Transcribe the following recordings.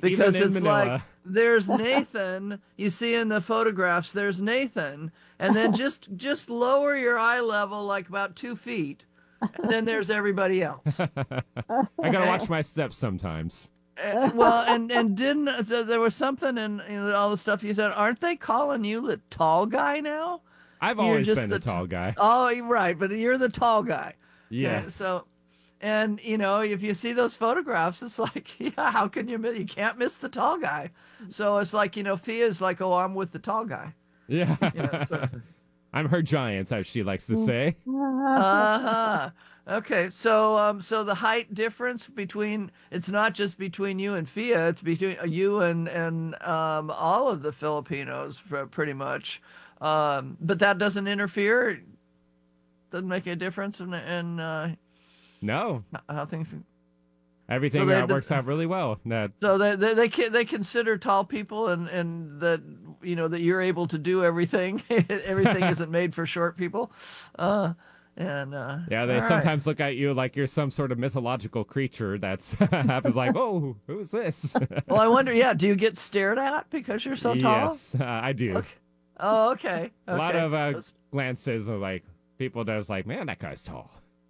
because even in it's like Manila. there's Nathan. You see in the photographs, there's Nathan, and then just lower your eye level like about 2 feet, and then there's everybody else. I gotta Okay. watch my steps sometimes. Well, and didn't so there was something in all the stuff you said. Aren't they calling you the tall guy now? I've You're always just been the tall guy. oh, right, but you're the tall guy. Yeah. Okay, so and if you see those photographs, it's like, yeah, how can you miss? You can't miss the tall guy. So it's like Fia's like, oh, I'm with the tall guy. Sort Yeah. of thing. I'm her giant, as she likes to say. Uh-huh. Okay, so the height difference between it's not just between you and Fia, it's between you and all of the Filipinos pretty much. But that doesn't interfere, doesn't make a difference in No, how things. So everything works out really well. That they consider tall people and that that you're able to do everything. Everything isn't made for short people. Uh, Yeah, they all right. sometimes look at you like you're some sort of mythological creature that's happens like, oh, who's this? Well, I wonder, yeah, do you get stared at because you're so tall? Yes, I do. Okay. Oh, okay. A lot Okay. of glances of like people that's like, man, that guy's tall.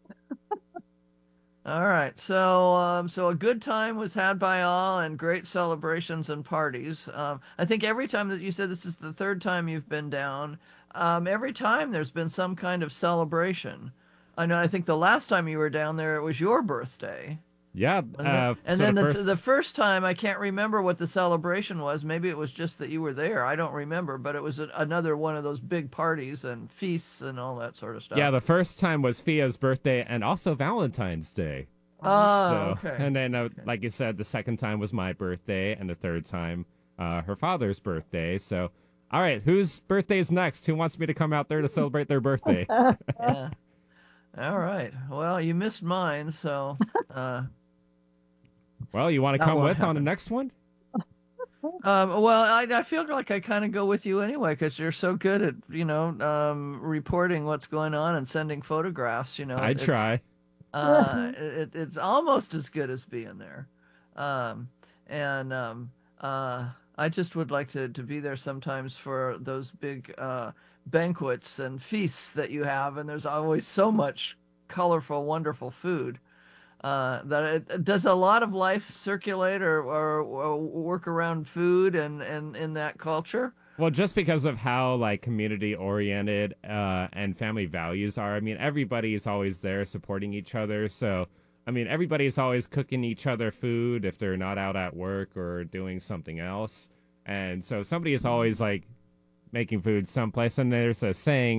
All right. So a good time was had by all and great celebrations and parties. I think every time that you said this is the third time you've been down, every time there's been some kind of celebration. I think the last time you were down there, it was your birthday. Yeah. And So then the first, the first time, I can't remember what the celebration was. Maybe it was just that you were there. I don't remember, but it was another one of those big parties and feasts and all that sort of yeah, stuff. the first time was Fia's birthday and also Valentine's Day. Oh, So, okay. and then, like you said, the second time was my birthday, and the third time, her father's birthday. So, all right, whose birthday's next? Who wants me to come out there to celebrate their birthday? Yeah. All right. Well, you missed mine, so Well, you want to that come won't with on the happen. next one? Well, I feel like I kind of go with you anyway because you're so good at reporting what's going on and sending photographs. I try. It's almost as good as being there. And I just would like to be there sometimes for those big banquets and feasts that you have, and there's always so much colorful, wonderful food. Does a lot of life circulate or work around food and in that culture? Well, just because of how like community oriented and family values are, I mean, everybody's always there supporting each other. So, I mean, everybody's always cooking each other food if they're not out at work or doing something else. And so somebody is always like making food someplace. And there's a saying,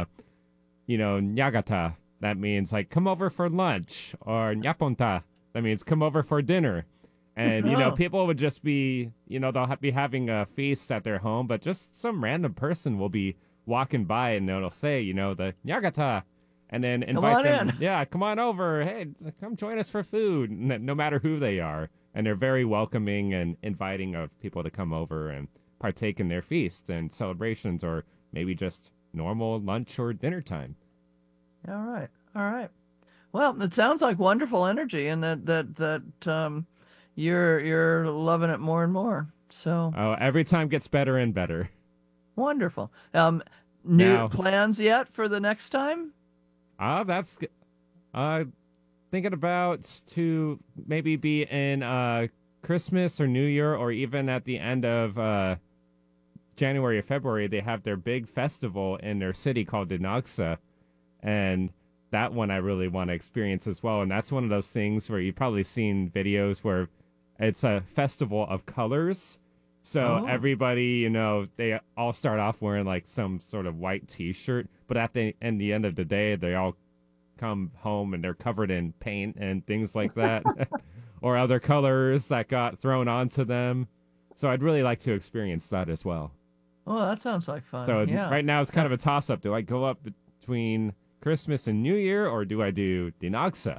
nyagata, that means like come over for lunch, or nyaponta, that means come over for dinner. And, Oh, people would just be, they'll be having a feast at their home, but just some random person will be walking by and they'll say, the Nyagata, and then come invite on them, in. yeah, come on over. Hey, come join us for food, no matter who they are. And they're very welcoming and inviting of people to come over and partake in their feast and celebrations, or maybe just normal lunch or dinner time. All right, all right. Well, it sounds like wonderful energy, and that you're loving it more and more. So Oh, every time gets better and better. wonderful. New Now, plans yet for the next time? that's uh thinking about to maybe be in Christmas or New Year, or even at the end of January or February. They have their big festival in their city called Dinagsa, and that one I really want to experience as well. And that's one of those things where you've probably seen videos where it's a festival of colors. So Oh, everybody, they all start off wearing like some sort of white T-shirt, but the end of the day, they all come home and they're covered in paint and things like that, or other colors that got thrown onto them. So I'd really like to experience that as well. oh, that sounds like fun. So Yeah. right now it's kind of a toss up. Do I go up between Christmas and New Year, or do I do Dinagsa?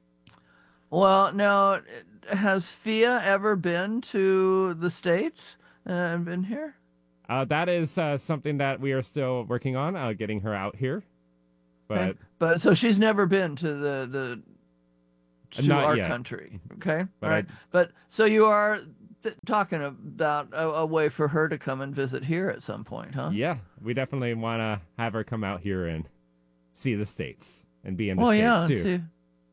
Well, now, has Fia ever been to the States and been here? That is something that we are still working on, getting her out here, Okay. but But so she's never been to to not our yet. country. Okay. All But right. But so you are talking about a way for her to come and visit here at some point, huh? Yeah, we definitely want to have her come out here and see the States and be in the Well, States yeah, too. too.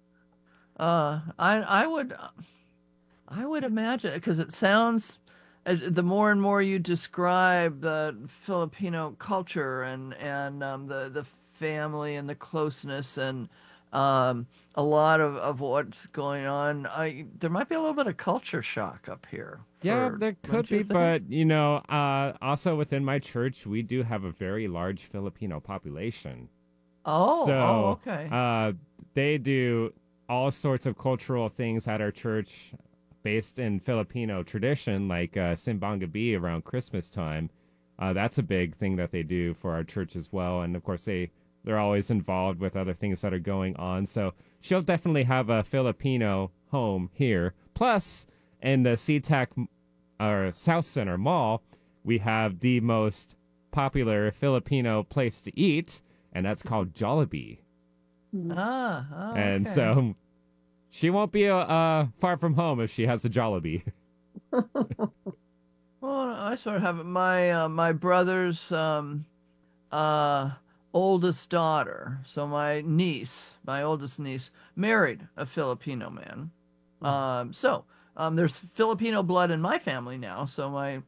I would imagine because it sounds the more and more you describe the Filipino culture and the family and the closeness and a lot of what's going on, there might be a little bit of culture shock up here. Yeah, there could Don't you be, think? but also within my church, we do have a very large Filipino population. So, Okay. they do all sorts of cultural things at our church based in Filipino tradition, like Simbang Gabi around Christmas time. That's a big thing that they do for our church as well. And of course, they're always involved with other things that are going on. So she'll definitely have a Filipino home here. Plus, in the SeaTac or South Center Mall, we have the most popular Filipino place to eat, and that's called Jollibee. And Okay. so she won't be far from home if she has a Jollibee. Well, I sort of have it. My brother's uh oldest daughter, so my oldest niece, married a Filipino man. There's Filipino blood in my family now. So my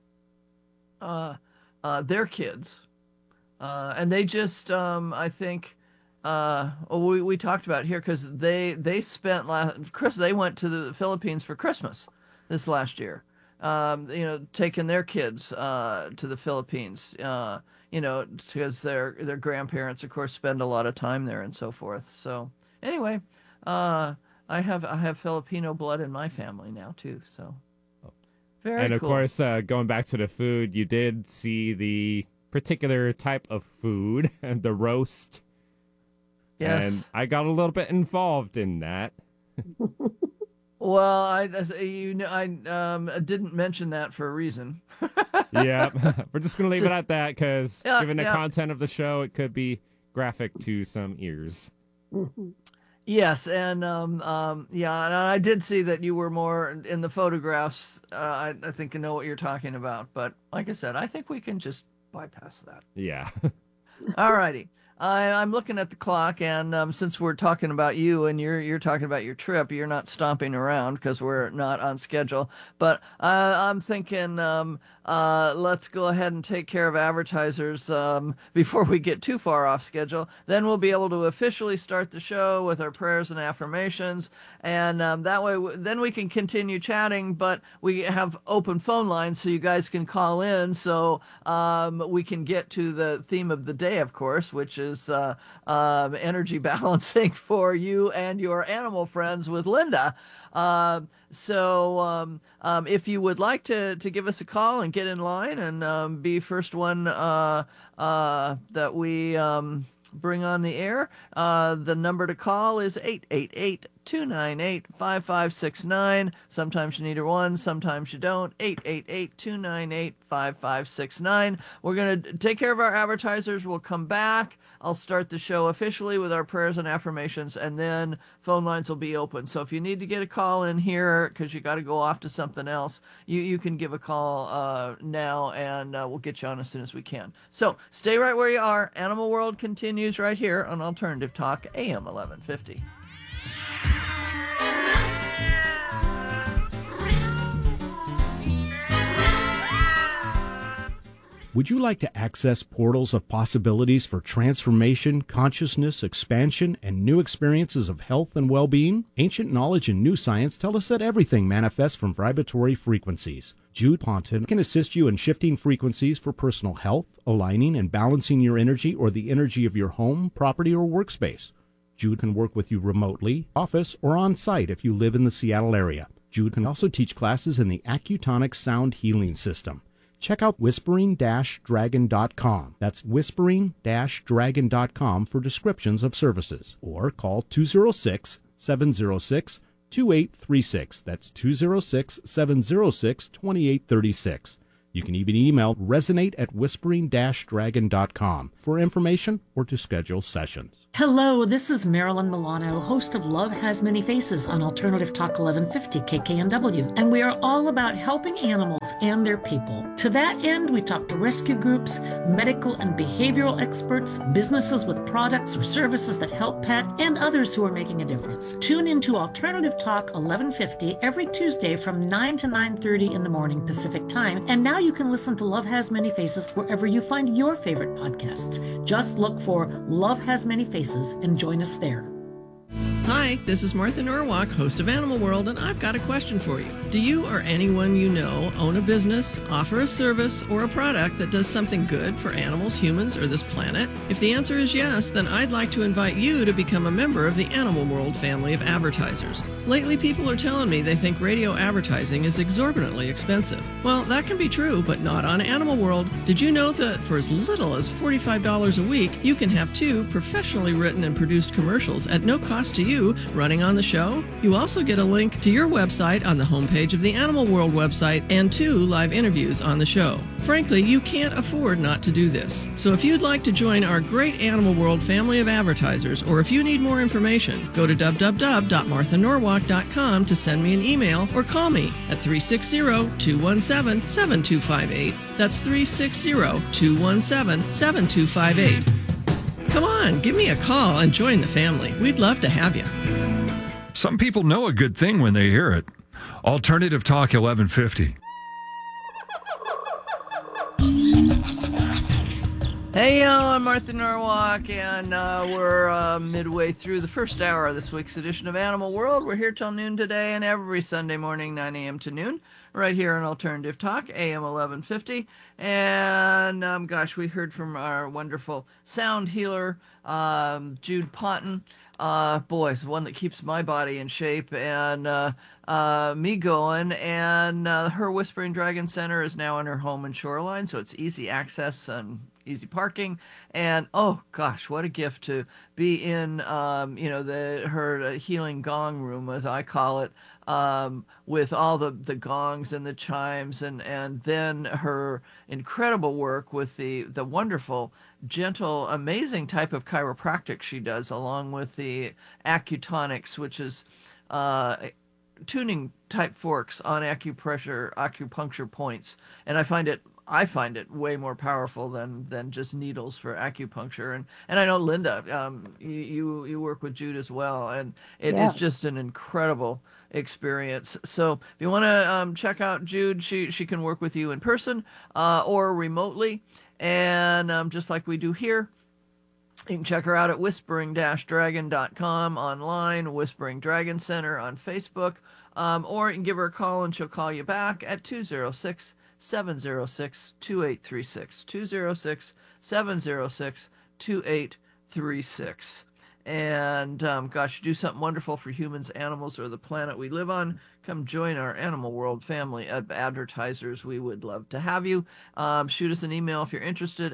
their kids, and they just I think we talked about it here because they spent last Chris they went to the Philippines for Christmas this last year. Taking their kids to the Philippines. Because their grandparents, of course, spend a lot of time there and so forth. So anyway, I have Filipino blood in my family now too. So very And of cool. course, going back to the food, you did see the particular type of food and the roast. Yes. And I got a little bit involved in that. Well, I didn't mention that for a reason. Yeah, we're just going to leave it at that because Yeah, given the yeah. content of the show, it could be graphic to some ears. Yes, and yeah, and I did see that you were more in the photographs. I think I know what you're talking about, but like I said, I think we can just bypass that. Yeah. All righty. I'm looking at the clock, and since we're talking about you and you're talking about your trip, you're not stomping around because we're not on schedule. But I'm thinking let's go ahead and take care of advertisers before we get too far off schedule. Then we'll be able to officially start the show with our prayers and affirmations, and that way, then we can continue chatting. But we have open phone lines, so you guys can call in. So we can get to the theme of the day, of course, which is energy balancing for you and your animal friends with Linda. If you would like to give us a call and get in line and be first one that we bring on the air, the number to call is 888-298-5569. Sometimes you need a one, sometimes you don't. 888-298-5569. We're going to take care of our advertisers. We'll come back. I'll start the show officially with our prayers and affirmations, and then phone lines will be open. So if you need to get a call in here because you got to go off to something else, you can give a call now, and we'll get you on as soon as we can. So stay right where you are. Animal World continues right here on Alternative Talk, AM 1150. Would you like to access portals of possibilities for transformation, consciousness, expansion, and new experiences of health and well-being? Ancient knowledge and new science tell us that everything manifests from vibratory frequencies. Jude Ponton can assist you in shifting frequencies for personal health, aligning and balancing your energy or the energy of your home, property, or workspace. Jude can work with you remotely, office, or on-site if you live in the Seattle area. Jude can also teach classes in the Accutonic Sound Healing System. Check out whispering-dragon.com. That's whispering-dragon.com for descriptions of services. Or call 206-706-2836. That's 206-706-2836. You can even email resonate@whispering-dragon.com for information or to schedule sessions. Hello, this is Marilyn Milano, host of Love Has Many Faces on Alternative Talk 1150 KKNW, and we are all about helping animals and their people. To that end, we talk to rescue groups, medical and behavioral experts, businesses with products or services that help pet, and others who are making a difference. Tune into Alternative Talk 1150 every Tuesday from 9 to 9:30 in the morning Pacific Time, and now you can listen to Love Has Many Faces wherever you find your favorite podcasts. Just look for Love Has Many Faces and join us there. Hi, this is Martha Norwalk, host of Animal World, and I've got a question for you. Do you or anyone you know own a business, offer a service, or a product that does something good for animals, humans, or this planet? If the answer is yes, then I'd like to invite you to become a member of the Animal World family of advertisers. Lately, people are telling me they think radio advertising is exorbitantly expensive. Well, that can be true, but not on Animal World. Did you know that for as little as $45 a week, you can have 2 professionally written and produced commercials at no cost to you running on the show? You also get a link to your website on the homepage of the Animal World website and 2 live interviews on the show. Frankly, you can't afford not to do this. So if you'd like to join our great Animal World family of advertisers, or if you need more information, go to www.marthanorwalk.com to send me an email or call me at 360-217-7258. That's 360-217-7258. Come on, give me a call and join the family. We'd love to have you. Some people know a good thing when they hear it. Alternative Talk 1150. Hey, y'all, I'm Martha Norwalk, and we're midway through the first hour of this week's edition of Animal World. We're here till noon today and every Sunday morning, 9 a.m. to noon, right here on Alternative Talk, AM 1150. And, we heard from our wonderful sound healer, Jude Ponton. It's one that keeps my body in shape and me going. And her Whispering Dragon Center is now in her home in Shoreline, so it's easy access and easy parking. And oh gosh, what a gift to be in her healing gong room, as I call it, with all the gongs and the chimes, and then her incredible work with the wonderful, gentle, amazing type of chiropractic she does, along with the acutonics, which is tuning type forks on acupuncture points. And I find it way more powerful than just needles for acupuncture. And I know, Linda, you work with Jude as well, and it is just an incredible experience. So if you want to check out Jude, she can work with you in person or remotely, and just like we do here. You can check her out at whispering-dragon.com online, Whispering Dragon Center on Facebook, or you can give her a call and she'll call you back at 206-706-2836, 206-706-2836. And do something wonderful for humans, animals, or the planet we live on. Come join our Animal World family of advertisers. We would love to have you. Shoot us an email if you're interested,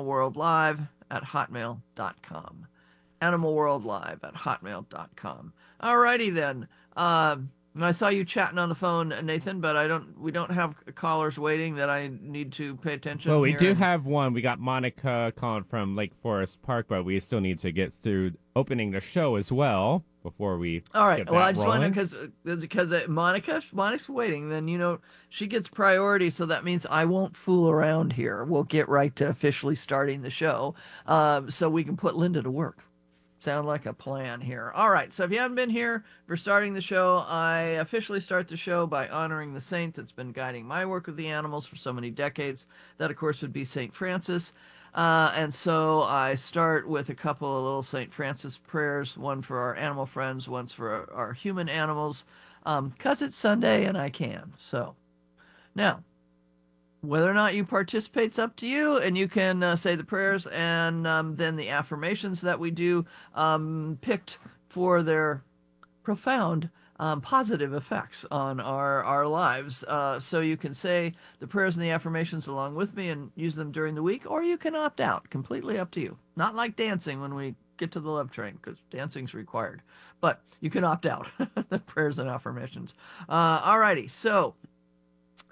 animalworldlive@hotmail.com. animalworldlive@hotmail.com. Alrighty then. I saw you chatting on the phone, Nathan, but we don't have callers waiting that I need to pay attention. Well, we do have one. We got Monica calling from Lake Forest Park, but we still need to get through opening the show as well before we All right. get Well, that I just rolling. wanted because Monica's waiting. Then she gets priority, so that means I won't fool around here. We'll get right to officially starting the show, so we can put Linda to work. Sound like a plan here. All right, so if you haven't been here for starting the show, I officially start the show by honoring the saint that's been guiding my work with the animals for so many decades. That, of course, would be St. Francis. And so I start with a couple of little St. Francis prayers, one for our animal friends, one's for our human animals, because it's Sunday and I can. So now, whether or not you participate's up to you, and you can say the prayers and then the affirmations that we do, picked for their profound positive effects on our lives. So you can say the prayers and the affirmations along with me and use them during the week, or you can opt out. Completely up to you. Not like dancing when we get to the love train, because dancing's required. But you can opt out the prayers and affirmations. Alrighty, so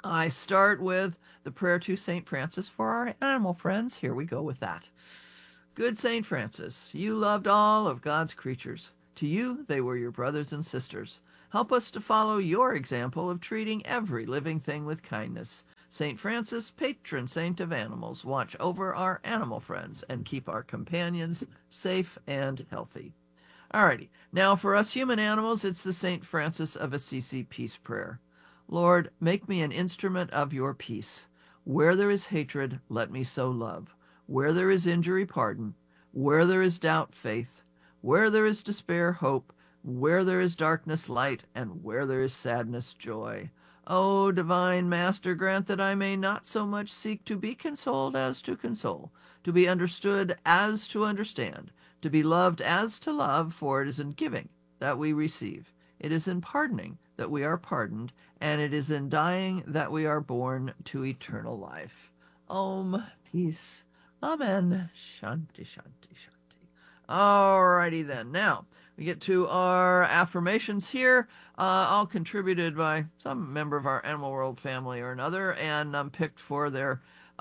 I start with the prayer to St. Francis for our animal friends. Here we go with that. Good St. Francis, you loved all of God's creatures. To you, they were your brothers and sisters. Help us to follow your example of treating every living thing with kindness. St. Francis, patron saint of animals, watch over our animal friends and keep our companions safe and healthy. Alrighty, now for us human animals, it's the St. Francis of Assisi peace prayer. Lord, make me an instrument of your peace. Where there is hatred, let me sow love. Where there is injury, pardon. Where there is doubt, faith. Where there is despair, hope. Where there is darkness, light. And where there is sadness, joy. O divine Master, grant that I may not so much seek to be consoled as to console, to be understood as to understand, to be loved as to love, for it is in giving that we receive. It is in pardoning that we are pardoned, and it is in dying that we are born to eternal life. Om, peace. Amen. Shanti, shanti, shanti. Alrighty then. Now, we get to our affirmations here, all contributed by some member of our Animal World family or another, and picked for their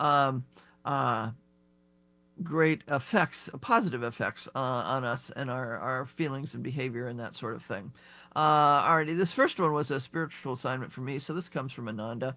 great effects, positive effects on us and our feelings and behavior and that sort of thing. Alrighty, this first one was a spiritual assignment for me, so this comes from Ananda.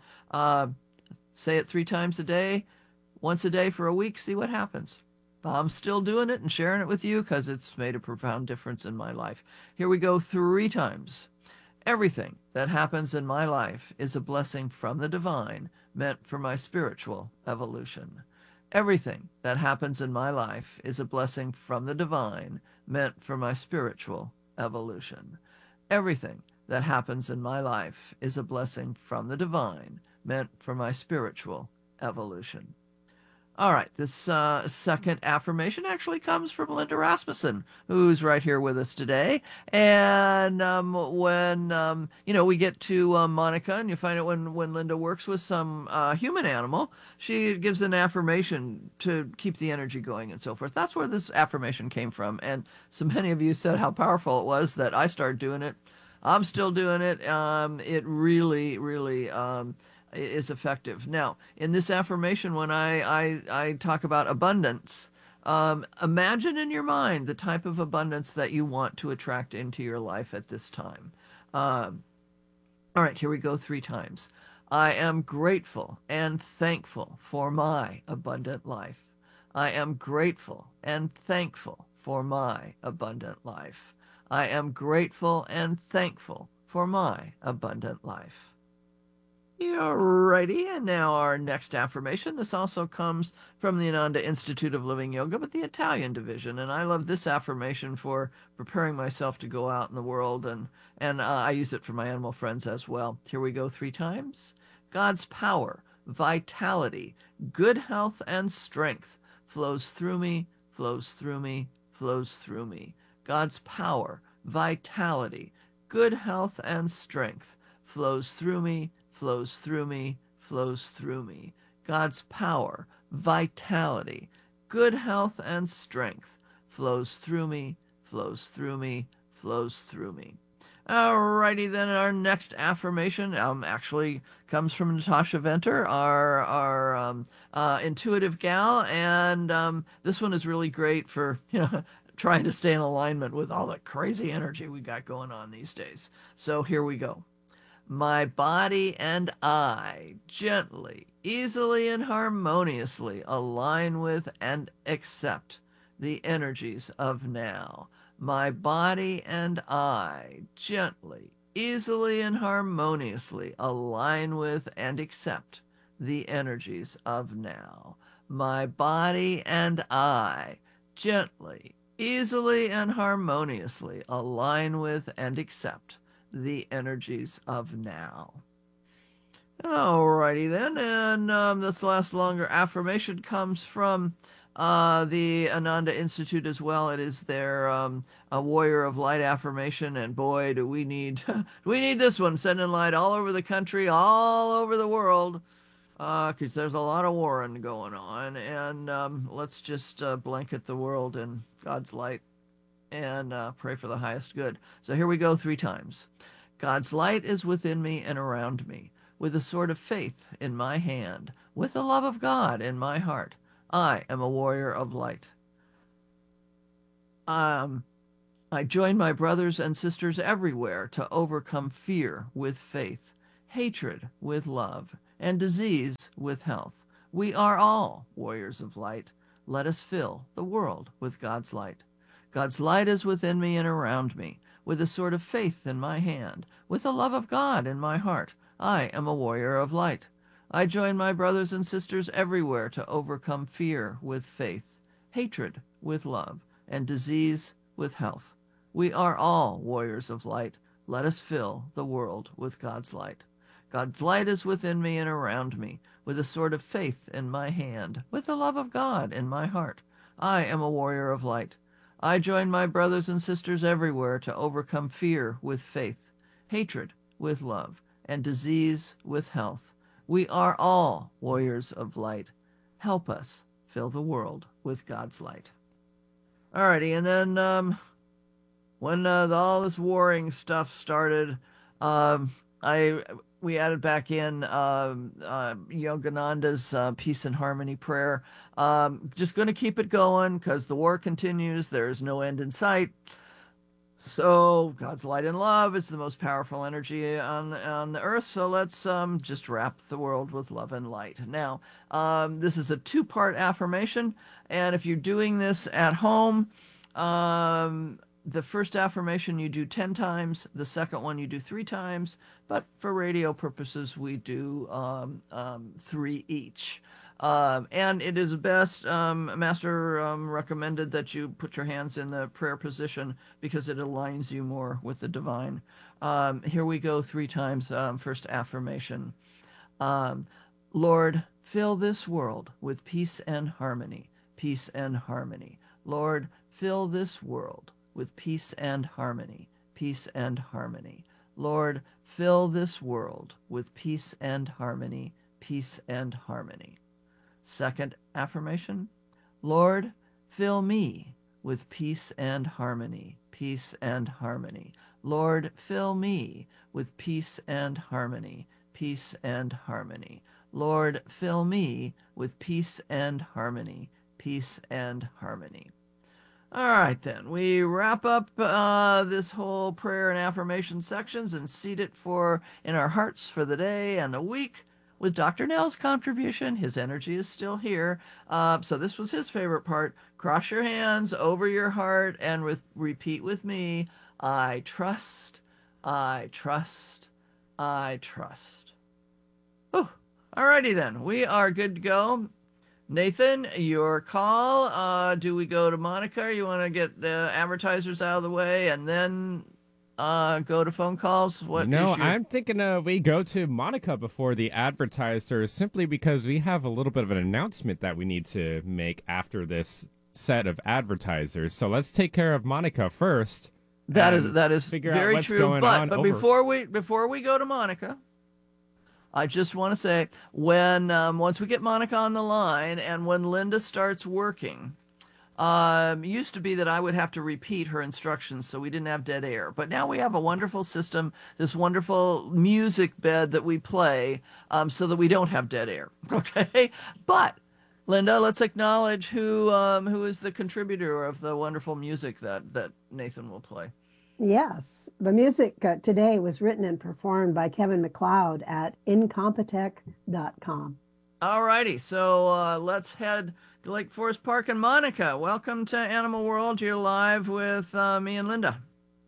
Say it 3 times a day, once a day for a week, see what happens. I'm still doing it and sharing it with you because it's made a profound difference in my life. Here we go 3 times. Everything that happens in my life is a blessing from the divine, meant for my spiritual evolution. Everything that happens in my life is a blessing from the divine, meant for my spiritual evolution. Everything that happens in my life is a blessing from the divine, meant for my spiritual evolution. All right, this second affirmation actually comes from Linda Rasmussen, who's right here with us today. And when we get to Monica, and you find out when Linda works with some human animal, she gives an affirmation to keep the energy going and so forth. That's where this affirmation came from. And so many of you said how powerful it was that I started doing it. I'm still doing it. It really, really is effective. Now, in this affirmation, when I talk about abundance, imagine in your mind the type of abundance that you want to attract into your life at this time. All right, here we go 3 times. I am grateful and thankful for my abundant life. I am grateful and thankful for my abundant life. I am grateful and thankful for my abundant life. Alrighty, and now our next affirmation. This also comes from the Ananda Institute of Living Yoga, but the Italian division. And I love this affirmation for preparing myself to go out in the world, and I use it for my animal friends as well. Here we go 3 times. God's power, vitality, good health, and strength flows through me, flows through me, flows through me. God's power, vitality, good health, and strength flows through me, flows through me, flows through me. God's power, vitality, good health, and strength flows through me, flows through me, flows through me. Alrighty then, our next affirmation actually comes from Natasha Venter, our intuitive gal, and this one is really great for trying to stay in alignment with all the crazy energy we got going on these days. So here we go. My body and I gently, easily, and harmoniously align with and accept the energies of now. My body and I gently, easily, and harmoniously align with and accept the energies of now. My body and I gently, easily, and harmoniously align with and accept the energies of now. Alrighty then, and this last longer affirmation comes from the Ananda Institute as well. It is their a Warrior of Light affirmation, and boy, do we need we need this one, sending light all over the country, all over the world, because there's a lot of warring going on, and let's just blanket the world in God's light and pray for the highest good. So here we go 3 times. God's light is within me and around me. with the sword of faith in my hand, with the love of God in my heart. I am a warrior of light. I join my brothers and sisters everywhere to overcome fear with faith, hatred with love, and disease with health. We are all warriors of light. Let us fill the world with God's light. God's light is within me and around me, with the sword of faith in my hand, with the love of God in my heart. I am a warrior of light. I join my brothers and sisters everywhere to overcome fear with faith, hatred with love, and disease with health. We are all warriors of light. Let us fill the world with God's light. God's light is within me and around me, with the sword of faith in my hand, with the love of God in my heart. I am a warrior of light. I join my brothers and sisters everywhere to overcome fear with faith, hatred with love, and disease with health. We are all warriors of light. Help us fill the world with God's light. Alrighty, and then when all this warring stuff started, we added back in Yogananda's Peace and Harmony prayer. Just going to keep it going because the war continues. There is no end in sight. So God's light and love is the most powerful energy on the earth. So let's just wrap the world with love and light. Now, this is a 2-part affirmation. And if you're doing this at home, the first affirmation you do 10 times, the second one you do 3 times, but for radio purposes we do 3 each. And it is best, Master recommended that you put your hands in the prayer position because it aligns you more with the divine. Here we go 3 times. First affirmation. Lord, fill this world with peace and harmony, peace and harmony. Lord, fill this world with peace and harmony, peace and harmony. Lord, fill this world with peace and harmony, peace and harmony. Second affirmation, Lord, fill me with peace and harmony, peace and harmony. Lord, fill me with peace and harmony, peace and harmony. Lord, fill me with peace and harmony, peace and harmony. All right, then. We wrap up this whole prayer and affirmation sections and seat it in our hearts for the day and the week with Dr. Nell's contribution. His energy is still here. So this was his favorite part. Cross your hands over your heart and repeat with me. I trust, I trust, I trust. Oh, all righty then. We are good to go. Nathan, your call. Do we go to Monica? Or you want to get the advertisers out of the way and then go to phone calls? I'm thinking we go to Monica before the advertisers, simply because we have a little bit of an announcement that we need to make after this set of advertisers. So let's take care of Monica first. That is figure very out what's true. going on But over. before we go to Monica, I just want to say, when once we get Monica on the line and when Linda starts working, used to be that I would have to repeat her instructions so we didn't have dead air. But now we have a wonderful system, this wonderful music bed that we play so that we don't have dead air. Okay? But, Linda, let's acknowledge who is the contributor of the wonderful music that Nathan will play. Yes, the music today was written and performed by Kevin MacLeod at Incompetech.com. All righty, so let's head to Lake Forest Park. And Monica, welcome to Animal World. You're live with me and Linda.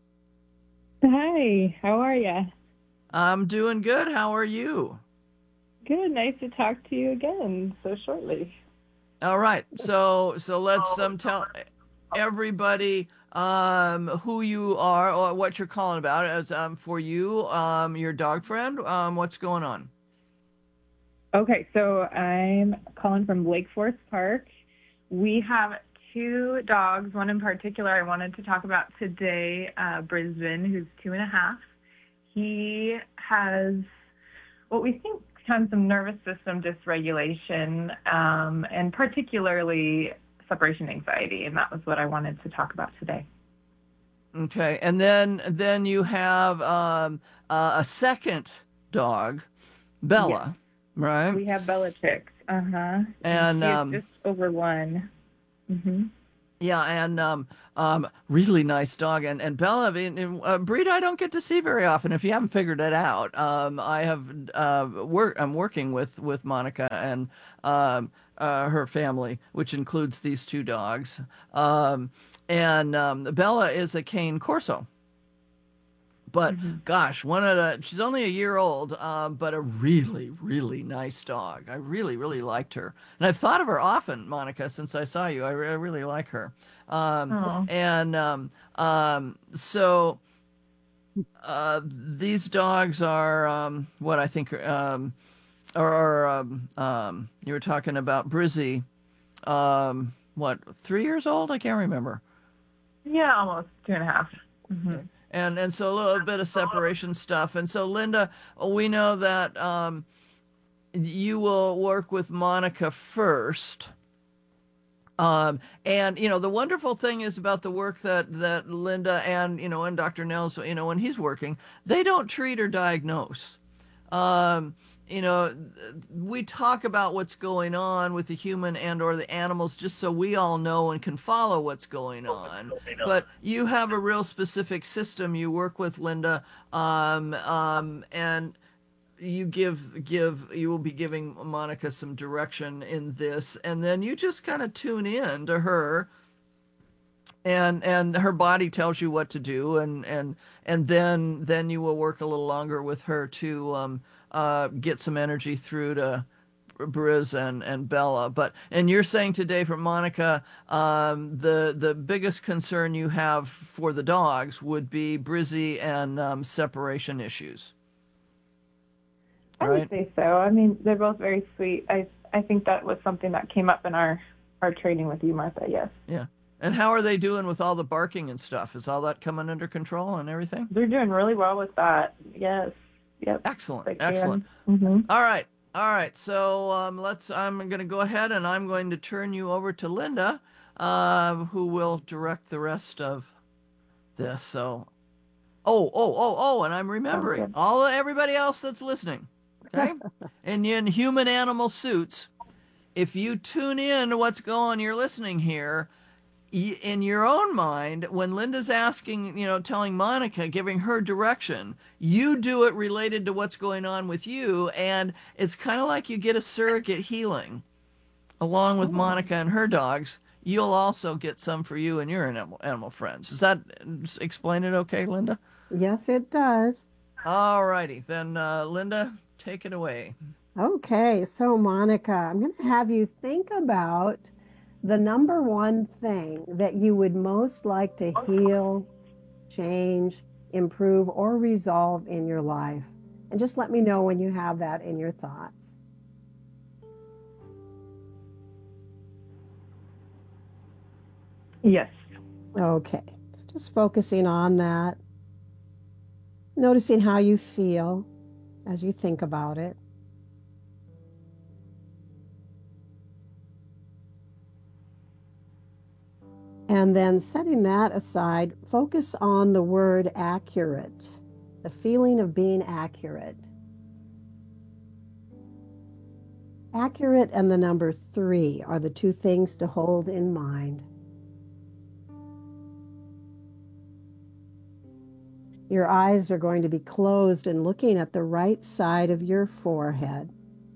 Hi, how are you? I'm doing good. How are you? Good, nice to talk to you again so shortly. All right, so let's tell everybody who you are or what you're calling about. As for you, your dog friend, what's going on? Okay, so I'm calling from Lake Forest Park. We have 2 dogs, one in particular I wanted to talk about today, Brisbane, who's 2.5. He has what we think some nervous system dysregulation, and particularly separation anxiety, and that was what I wanted to talk about today. Okay, and then you have a second dog Bella, right? We have Bellatrix. Uh-huh. And she's just over 1. Mm-hmm. Yeah, and really nice dog. And Bella, I mean, a breed I don't get to see very often. If you haven't figured it out, I have I'm working with Monica and her family, which includes these 2 dogs. And Bella is a Cane Corso. But gosh, she's only a year old, but a really, really nice dog. I really, really liked her. And I've thought of her often, Monica, since I saw you. I really like her. So these dogs are what I think you were talking about Brizzy, what, 3 years old? I can't remember. Yeah, almost 2.5. Mm-hmm. And so a little bit of separation stuff. And so, Linda, we know that you will work with Monica first. And, the wonderful thing is about the work that Linda and Dr. Nels, when he's working, they don't treat or diagnose. We talk about what's going on with the human and or the animals just so we all know and can follow what's going on. But you have a real specific system you work with, Linda, and you will be giving Monica some direction in this, and then you just kind of tune in to her, and her body tells you what to do, and then you will work a little longer with her to get some energy through to Briz and Bella. And you're saying today from Monica, the biggest concern you have for the dogs would be Brizzy and separation issues. I would say so. I mean, they're both very sweet. I think that was something that came up in our training with you, Martha, yes. Yeah. And how are they doing with all the barking and stuff? Is all that coming under control and everything? They're doing really well with that, yes. Yep. Excellent. Excellent. Mm-hmm. All right. So I'm going to go ahead and I'm going to turn you over to Linda, who will direct the rest of this. So, and I'm remembering everybody else that's listening. Okay, and in human animal suits, if you tune in to what's going, you're listening here. In your own mind, when Linda's asking, telling Monica, giving her direction, you do it related to what's going on with you, and it's kind of like you get a surrogate healing along with Monica and her dogs. You'll also get some for you and your animal friends. Does that explain it okay, Linda? Yes, it does. All righty. Then, Linda, take it away. Okay, so Monica, I'm going to have you think about the number one thing that you would most like to heal, change, improve, or resolve in your life. And just let me know when you have that in your thoughts. Yes. Okay, so just focusing on that. Noticing how you feel as you think about it. And then setting that aside, focus on the word accurate, the feeling of being accurate. Accurate and the number 3 are the 2 things to hold in mind. Your eyes are going to be closed and looking at the right side of your forehead.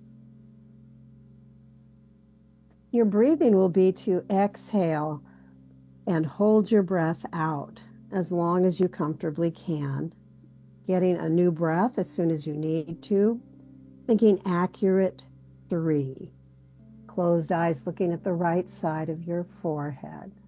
Your breathing will be to exhale and hold your breath out as long as you comfortably can. Getting a new breath as soon as you need to. Thinking accurate 3. Closed eyes looking at the right side of your forehead.